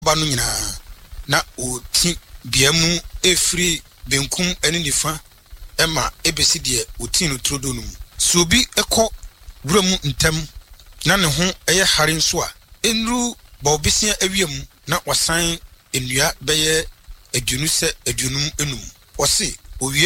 ba no nyina na oti biamu efri benkum ene nifa ema ebesi de oti no trodo no so bi ekọ wuramu ntem na ne ho eye hare nso a enru ba obesia awiam na wasan enua beye adunu se adunum enum wose